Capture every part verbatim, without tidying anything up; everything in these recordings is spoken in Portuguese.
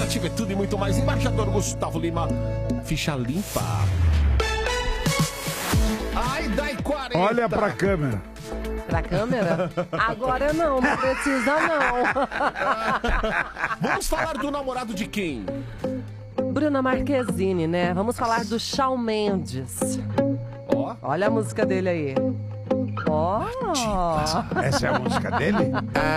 Nativa é tudo e muito mais. Embaixador Gustavo Lima, ficha limpa. Ai, dai quarenta. Olha pra câmera. Pra câmera? Agora não, não precisa não. Vamos falar do namorado de quem? Bruna Marquezine, né? Vamos falar do Shawn Mendes. Ó. Olha a música dele aí. Ó. Essa é a música dele?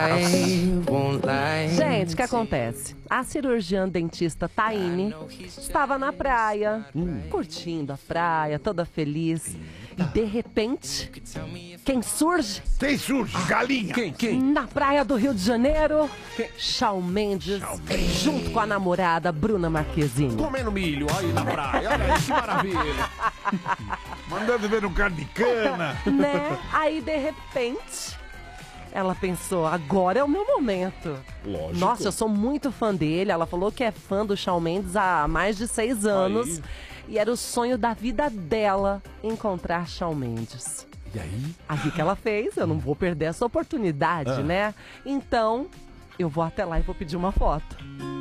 Gente, o que acontece? A cirurgiã dentista Taine estava na praia, curtindo a praia, toda feliz. E de repente, quem surge? Quem surge? Galinha. Quem, quem? Na praia do Rio de Janeiro, Shawn Mendes, junto com a namorada Bruna Marquezine. Comendo milho aí na praia. Olha aí, que maravilha. Mandando ver um carne de cana. Né? Aí, de repente, ela pensou, agora é o meu momento. Lógico. Nossa, eu sou muito fã dele. Ela falou que é fã do Shawn Mendes há mais de seis anos. Aí. E era o sonho da vida dela encontrar Shawn Mendes. E aí? Aí o que ela fez? Eu não vou perder essa oportunidade, Ah. né? Então, eu vou até lá e vou pedir uma foto.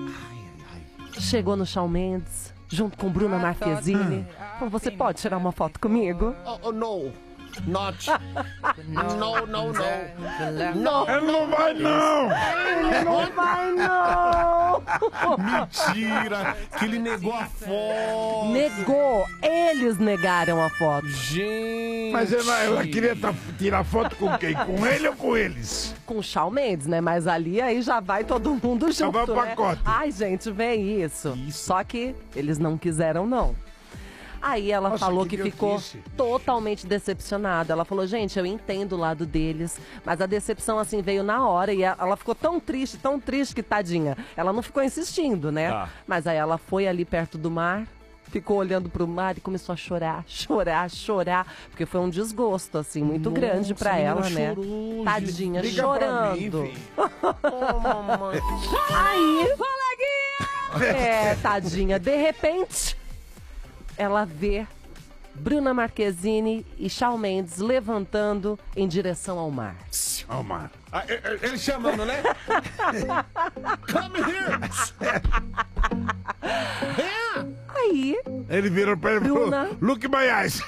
Chegou no Shawn Mendes, junto com Bruna Marquezine. Falou, você pode tirar uma foto comigo? Oh, oh no. Not. No, no, no. No. Ele não vai, não! Não vai, não! Mentira, que ele negou a foto. Negou! Eles negaram a foto. Gente. Mas ela, ela queria tá- tirar foto com quem? Com ele ou com eles? Com o Shawn Mendes, né? Mas ali aí já vai todo mundo junto, vai o né? pacote. Ai, gente, vem isso. Isso. Só que eles não quiseram, não. Aí ela Nossa, falou que que, ficou idiotice. totalmente decepcionada. Ela falou, gente, eu entendo o lado deles, mas a decepção, assim, veio na hora. E a- ela ficou tão triste, tão triste que, tadinha, ela não ficou insistindo, né? Tá. Mas aí ela foi ali perto do mar, ficou olhando pro mar e começou a chorar, chorar, chorar. Porque foi um desgosto, assim, muito Nossa, grande pra a menina ela, né? chorou, Tadinha, Liga pra mim, chorando. filho. Oh, mamãe. Aí, coleguinha! É, tadinha. De repente, ela vê Bruna Marquezine e Shawn Mendes levantando em direção ao mar. Ó, mano. Ah, e- e- ele chamando, né? Come here. Vem. Aí, Ele virou pra ele e Bruna. falou, look my eyes.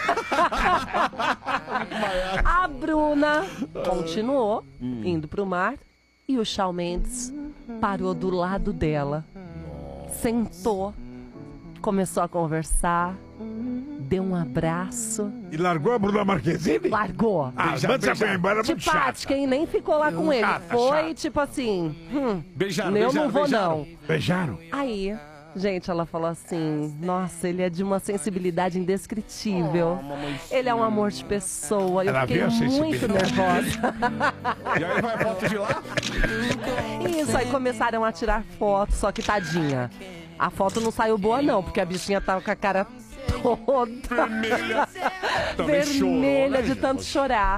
a Bruna continuou indo pro mar e o Shawn Mendes parou do lado dela, sentou, começou a conversar, deu um abraço, E largou a Bruna Marquezine? largou. Ah, Beija- manda essa beija- mulher embora, é muito Antipática, chata. hein? Nem ficou lá com ele. Chata, Foi chata. tipo assim, hum, Beijaram, eu beijaram, não vou beijaram. não. Beijaram? Aí, gente, ela falou assim, nossa, ele é de uma sensibilidade indescritível. Ele é um amor de pessoa. Eu Ela fiquei viu a muito sensibilidade nervosa. E aí vai a foto de lá? Isso, aí começaram a tirar fotos, só que tadinha. A foto não saiu boa não, porque a bichinha tava com a cara toda Vermelha. Também chorou, vermelha né, de gente? tanto chorar.